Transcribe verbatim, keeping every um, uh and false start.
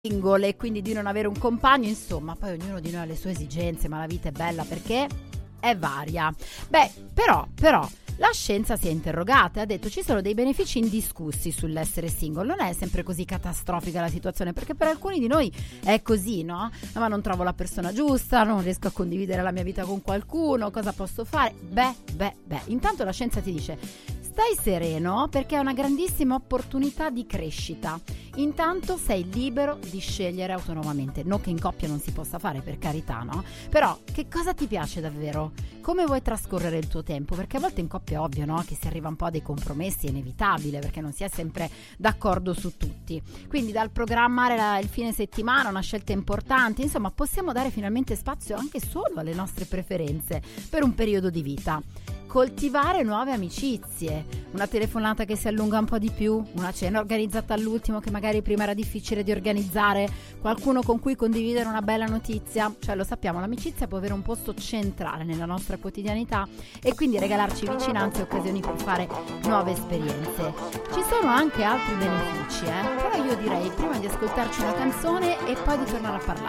single e quindi di non avere un compagno, insomma, poi ognuno di noi ha le sue esigenze, ma la vita è bella perché è varia. Beh, però, però la scienza si è interrogata e ha detto ci sono dei benefici indiscussi sull'essere single. Non è sempre così catastrofica la situazione, perché per alcuni di noi è così, no? No, ma non trovo la persona giusta, non riesco a condividere la mia vita con qualcuno, cosa posso fare? Beh, beh, beh, intanto la scienza ti dice stai sereno perché è una grandissima opportunità di crescita. Intanto sei libero di scegliere autonomamente. Non che in coppia non si possa fare, per carità, no? Però che cosa ti piace davvero? Come vuoi trascorrere il tuo tempo? Perché a volte in coppia è ovvio, no? Che si arriva un po' a dei compromessi, è inevitabile, perché non si è sempre d'accordo su tutti. Quindi dal programmare la, il fine settimana, una scelta importante, insomma possiamo dare finalmente spazio anche solo alle nostre preferenze per un periodo di vita. Coltivare nuove amicizie, una telefonata che si allunga un po' di più, una cena organizzata all'ultimo che magari prima era difficile di organizzare, qualcuno con cui condividere una bella notizia. Cioè, lo sappiamo, l'amicizia può avere un posto centrale nella nostra quotidianità e quindi regalarci vicinanze e occasioni per fare nuove esperienze. Ci sono anche altri benefici, eh? Però io direi prima di ascoltarci una canzone e poi di tornare a parlare.